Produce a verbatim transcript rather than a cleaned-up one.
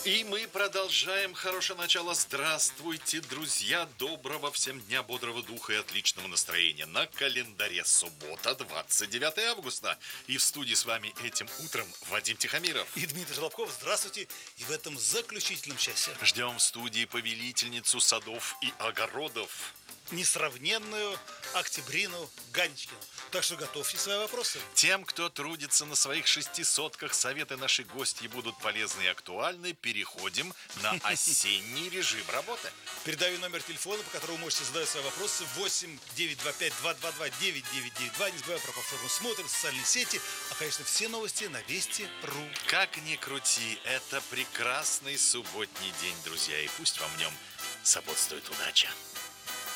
И мы продолжаем. Хорошее начало. Здравствуйте, друзья. Доброго всем дня, бодрого духа и отличного настроения. На календаре суббота, двадцать девятое августа. И в студии с вами этим утром Вадим Тихомиров. И Дмитрий Желобков. Здравствуйте. И в этом заключительном часе Ждем в студии повелительницу садов и огородов, несравненную Октябрину Ганечкину. Так что готовьте свои вопросы. Тем, кто трудится на своих шести сотках, советы наши гости будут полезны и актуальны. Переходим на осенний режим работы. Передаю номер телефона, по которому можете задать свои вопросы. восемь девятьсот двадцать пять двести двадцать два девять девять девять два. Не забываем про повторную смотр, социальные сети. А, конечно, все новости на Вести точка ру. Как ни крути, это прекрасный субботний день, друзья. И пусть вам в нем сопутствует удача.